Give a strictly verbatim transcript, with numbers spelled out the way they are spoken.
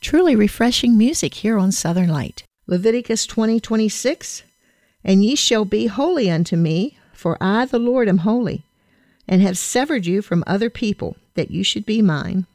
Truly refreshing music here on Southern Light. Leviticus twenty twenty-six, and ye shall be holy unto me, for I the Lord am holy, and have severed you from other people, that you should be mine.